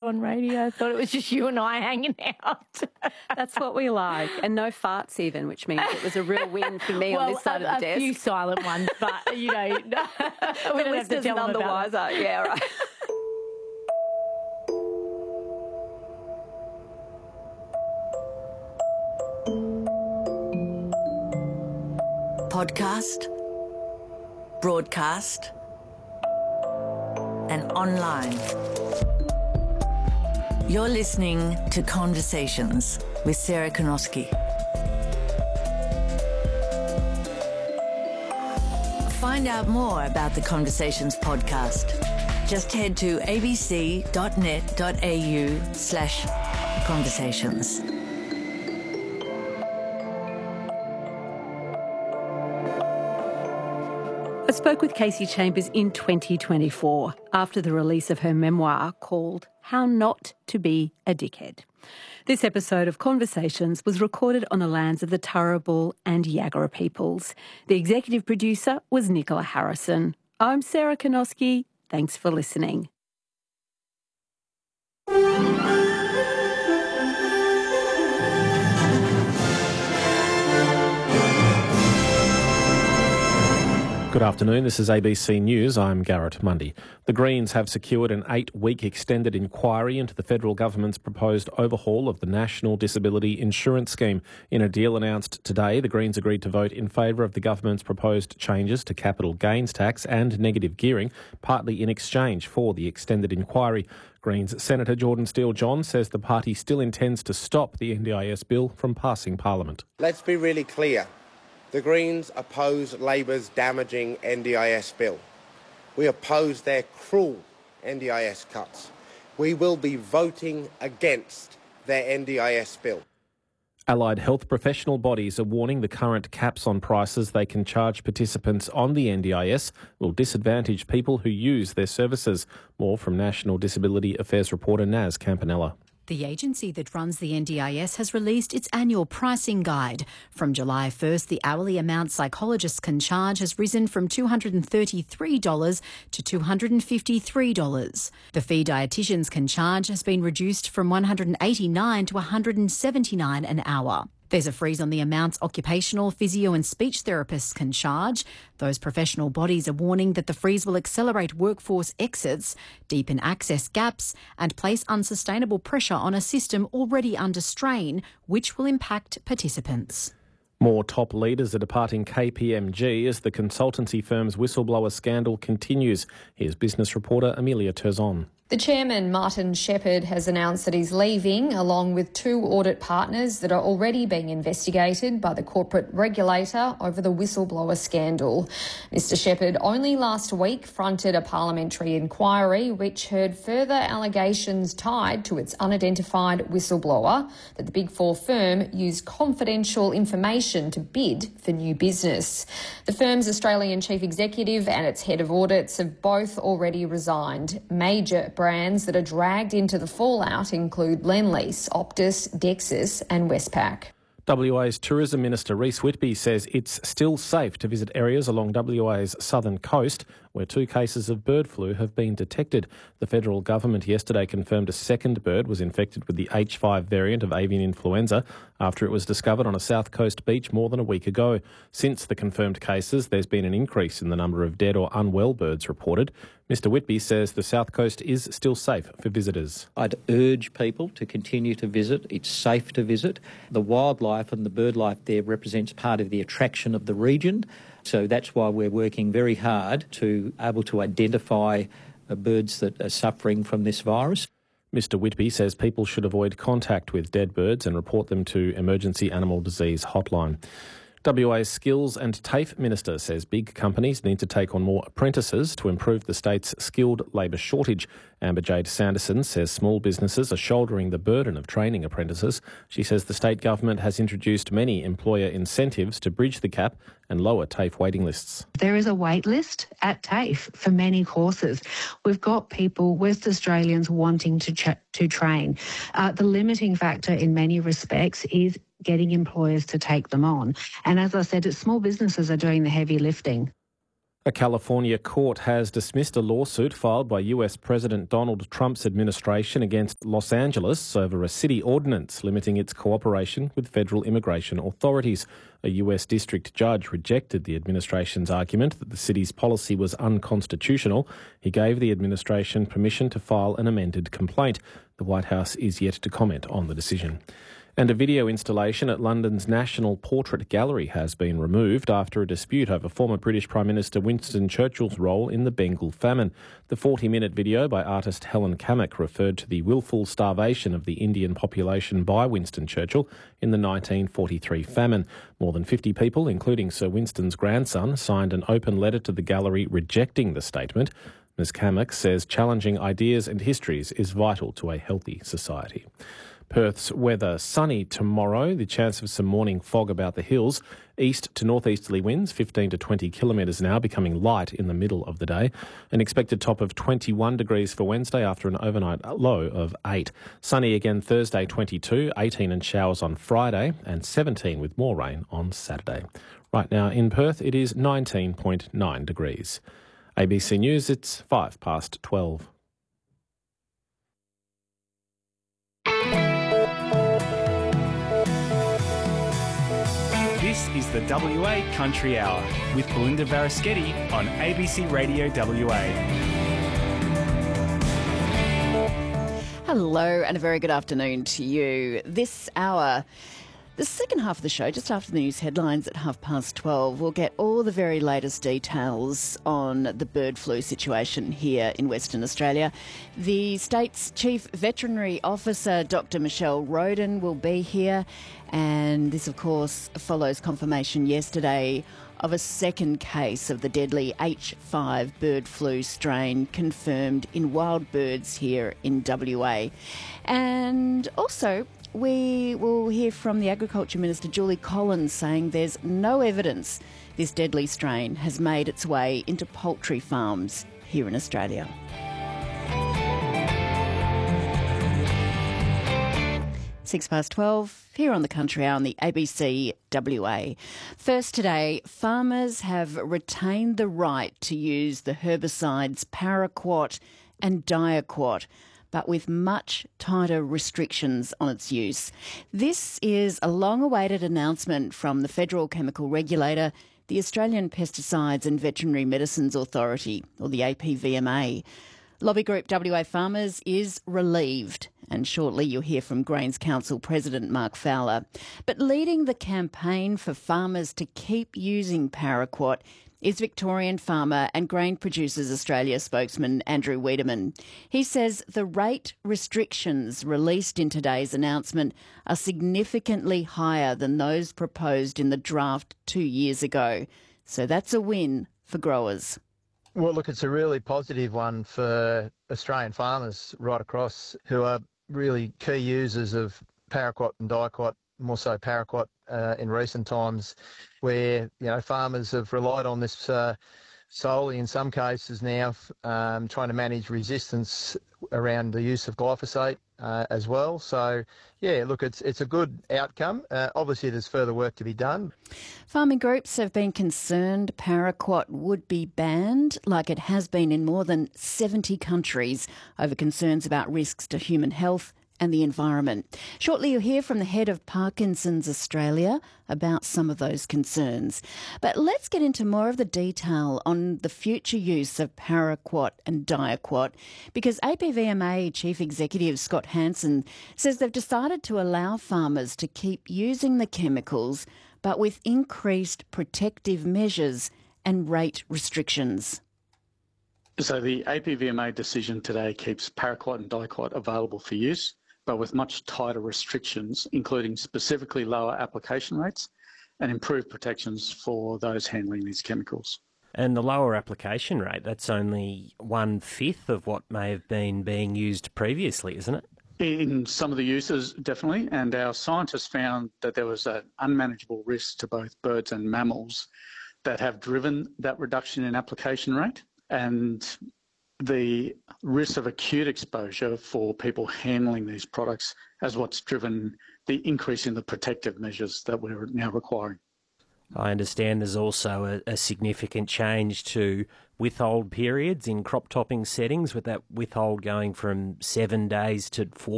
on radio. I thought it was just you and I hanging out. That's what we like. And no farts even, which means it was a real win for me on this side of the desk. A few silent ones, but, we don't have to tell them about it. Yeah, right. Podcast, broadcast, and online. You're listening to Conversations with Sarah Konoski. Find out more about the Conversations podcast. Just head to abc.net.au/conversations. I spoke with Kasey Chambers in 2024 after the release of her memoir called How Not to Be a Dickhead. This episode of Conversations was recorded on the lands of the Turrbal and Yagara peoples. The executive producer was Nicola Harrison. I'm Sarah Konoski. Thanks for listening. Good afternoon, this is ABC News. I'm Garrett Mundy. The Greens have secured an 8-week extended inquiry into the federal government's proposed overhaul of the National Disability Insurance Scheme. In a deal announced today, the Greens agreed to vote in favour of the government's proposed changes to capital gains tax and negative gearing, partly in exchange for the extended inquiry. Greens Senator Jordan Steele-John says the party still intends to stop the NDIS bill from passing Parliament. Let's be really clear. The Greens oppose Labor's damaging NDIS bill. We oppose their cruel NDIS cuts. We will be voting against their NDIS bill. Allied health professional bodies are warning the current caps on prices they can charge participants on the NDIS will disadvantage people who use their services. More from National Disability Affairs reporter Naz Campanella. The agency that runs the NDIS has released its annual pricing guide. From July 1st, the hourly amount psychologists can charge has risen from $233 to $253. The fee dietitians can charge has been reduced from $189 to $179 an hour. There's a freeze on the amounts occupational, physio and speech therapists can charge. Those professional bodies are warning that the freeze will accelerate workforce exits, deepen access gaps and place unsustainable pressure on a system already under strain, which will impact participants. More top leaders are departing KPMG as the consultancy firm's whistleblower scandal continues. Here's business reporter Amelia Terzon. The chairman, Martin Shepherd, has announced that he's leaving, along with 2 audit partners that are already being investigated by the corporate regulator over the whistleblower scandal. Mr Shepherd only last week fronted a parliamentary inquiry which heard further allegations tied to its unidentified whistleblower that the Big Four firm used confidential information to bid for new business. The firm's Australian chief executive and its head of audits have both already resigned. Major brands that are dragged into the fallout include Lendlease, Optus, Dexus and Westpac. WA's Tourism Minister Rhys Whitby says it's still safe to visit areas along WA's southern coast where 2 cases of bird flu have been detected. The federal government yesterday confirmed a second bird was infected with the H5 variant of avian influenza after it was discovered on a south coast beach more than a week ago. Since the confirmed cases, there's been an increase in the number of dead or unwell birds reported. Mr Whitby says the south coast is still safe for visitors. I'd urge people to continue to visit. It's safe to visit. The wildlife and the bird life there represents part of the attraction of the region. So that's why we're working very hard to able to identify birds that are suffering from this virus. Mr Whitby says people should avoid contact with dead birds and report them to Emergency Animal Disease Hotline. WA's Skills and TAFE Minister says big companies need to take on more apprentices to improve the state's skilled labour shortage. Amber Jade Sanderson says small businesses are shouldering the burden of training apprentices. She says the state government has introduced many employer incentives to bridge the gap and lower TAFE waiting lists. There is a wait list at TAFE for many courses. We've got people, West Australians, wanting to train. The limiting factor in many respects is getting employers to take them on. And as I said, small businesses are doing the heavy lifting. A California court has dismissed a lawsuit filed by US President Donald Trump's administration against Los Angeles over a city ordinance limiting its cooperation with federal immigration authorities. A US district judge rejected the administration's argument that the city's policy was unconstitutional. He gave the administration permission to file an amended complaint. The White House is yet to comment on the decision. And a video installation at London's National Portrait Gallery has been removed after a dispute over former British Prime Minister Winston Churchill's role in the Bengal famine. The 40-minute video by artist Helen Kamak referred to the willful starvation of the Indian population by Winston Churchill in the 1943 famine. More than 50 people, including Sir Winston's grandson, signed an open letter to the gallery rejecting the statement. Ms Kamak says challenging ideas and histories is vital to a healthy society. Perth's weather sunny tomorrow, the chance of some morning fog about the hills. East to northeasterly winds 15 to 20 kilometres an hour, becoming light in the middle of the day. An expected top of 21 degrees for Wednesday after an overnight low of 8. Sunny again Thursday 22, 18 and showers on Friday and 17 with more rain on Saturday. Right now in Perth it is 19.9 degrees. ABC News, it's 12:05. This is the WA Country Hour with Belinda Varaschetti on ABC Radio WA. Hello and a very good afternoon to you. This hour, the second half of the show, just after the news headlines at 12:30, we'll get all the very latest details on the bird flu situation here in Western Australia. The state's Chief Veterinary Officer, Dr. Michelle Roden, will be here. And this, of course, follows confirmation yesterday of a second case of the deadly H5 bird flu strain confirmed in wild birds here in WA. And also, we will hear from the Agriculture Minister, Julie Collins, saying there's no evidence this deadly strain has made its way into poultry farms here in Australia. 12:06 here on the Country Hour on the ABC WA. First today, farmers have retained the right to use the herbicides paraquat and diaquat, but with much tighter restrictions on its use. This is a long-awaited announcement from the Federal Chemical Regulator, the Australian Pesticides and Veterinary Medicines Authority, or the APVMA. Lobby group WA Farmers is relieved, and shortly you'll hear from Grains Council President Mark Fowler. But leading the campaign for farmers to keep using paraquat is Victorian farmer and Grain Producers Australia spokesman Andrew Wiedemann. He says the rate restrictions released in today's announcement are significantly higher than those proposed in the draft 2 years ago. So that's a win for growers. Well, look, it's a really positive one for Australian farmers right across who are really key users of paraquat and diaquat, more so paraquat in recent times, where farmers have relied on this solely in some cases now, trying to manage resistance around the use of glyphosate as well. So, yeah, look, it's a good outcome. Obviously, there's further work to be done. Farming groups have been concerned paraquat would be banned, like it has been in more than 70 countries, over concerns about risks to human health and the environment. Shortly you'll hear from the head of Parkinson's Australia about some of those concerns. But let's get into more of the detail on the future use of paraquat and diaquat, because APVMA Chief Executive Scott Hansen says they've decided to allow farmers to keep using the chemicals, but with increased protective measures and rate restrictions. So the APVMA decision today keeps paraquat and diaquat available for use, but with much tighter restrictions, including specifically lower application rates and improved protections for those handling these chemicals. And the lower application rate, that's only 1/5 of what may have been being used previously, isn't it? In some of the uses, definitely, and our scientists found that there was an unmanageable risk to both birds and mammals that have driven that reduction in application rate, and the risk of acute exposure for people handling these products as what's driven the increase in the protective measures that we're now requiring. I understand there's also a significant change to withhold periods in crop topping settings, with that withhold going from 7 days to 4